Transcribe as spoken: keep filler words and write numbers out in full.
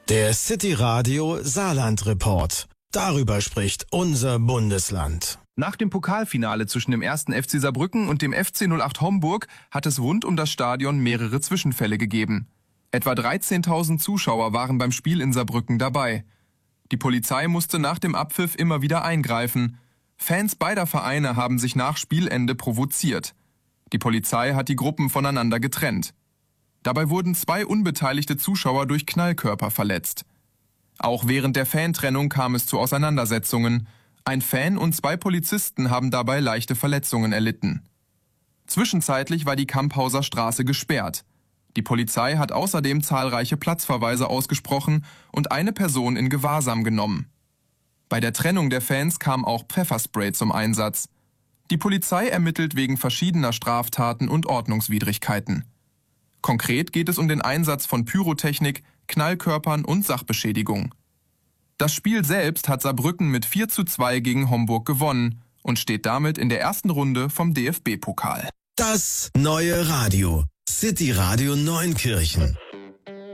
Der City Radio Saarland Report. Darüber spricht unser Bundesland. Nach dem Pokalfinale zwischen dem ersten F C Saarbrücken und dem F C null acht Homburg hat es rund um das Stadion mehrere Zwischenfälle gegeben. Etwa dreizehntausend Zuschauer waren beim Spiel in Saarbrücken dabei. Die Polizei musste nach dem Abpfiff immer wieder eingreifen. Fans beider Vereine haben sich nach Spielende provoziert. Die Polizei hat die Gruppen voneinander getrennt. Dabei wurden zwei unbeteiligte Zuschauer durch Knallkörper verletzt. Auch während der Fantrennung kam es zu Auseinandersetzungen. Ein Fan und zwei Polizisten haben dabei leichte Verletzungen erlitten. Zwischenzeitlich war die Kamphauser Straße gesperrt. Die Polizei hat außerdem zahlreiche Platzverweise ausgesprochen und eine Person in Gewahrsam genommen. Bei der Trennung der Fans kam auch Pfefferspray zum Einsatz. Die Polizei ermittelt wegen verschiedener Straftaten und Ordnungswidrigkeiten. Konkret geht es um den Einsatz von Pyrotechnik, Knallkörpern und Sachbeschädigung. Das Spiel selbst hat Saarbrücken mit vier zu zwei gegen Homburg gewonnen und steht damit in der ersten Runde vom D F B-Pokal. Das neue Radio. City Radio Neunkirchen.